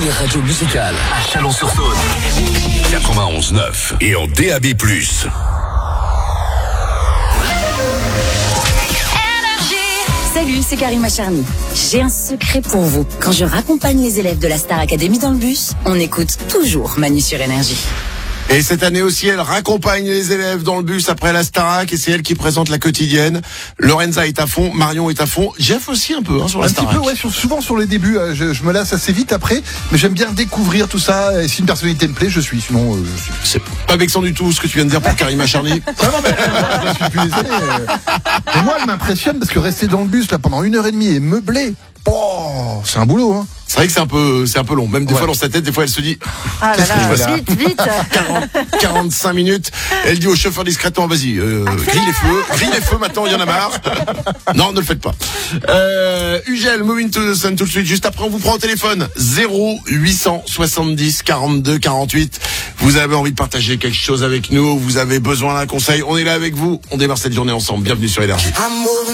première radio musicale à Chalon-sur-Saône. 91.9 et en DAB+. Salut, c'est Karima Charny. J'ai un secret pour vous. Quand je raccompagne les élèves de la Star Academy dans le bus, on écoute toujours Manu sur Énergie. Et cette année aussi, elle raccompagne les élèves dans le bus après la Starac et c'est elle qui présente la quotidienne. Lorenza est à fond, Marion est à fond, Jeff aussi un peu sur la Starac. Un petit peu, ouais, souvent sur les débuts, je me lasse assez vite après, mais j'aime bien découvrir tout ça. Et si une personnalité me plaît, je suis. Sinon, je suis. C'est pas vexant du tout ce que tu viens de dire pour Karima Charny. Non, mais je suis plus désolé. Et moi, elle m'impressionne parce que rester dans le bus là pendant 1h30 et meubler, c'est un boulot, hein. C'est vrai que c'est un peu long. Même des fois dans sa tête, des fois elle se dit Ah là là, vite 45 minutes. Elle dit au chauffeur discrètement, vas-y, grille les feux maintenant, il y en a marre. Non, ne le faites pas. Ugel, Moving to the Sun tout de suite. Juste après, on vous prend au téléphone. 0870 42 48. Vous avez envie de partager quelque chose avec nous, vous avez besoin d'un conseil, on est là avec vous. On démarre cette journée ensemble. Bienvenue sur Énergie.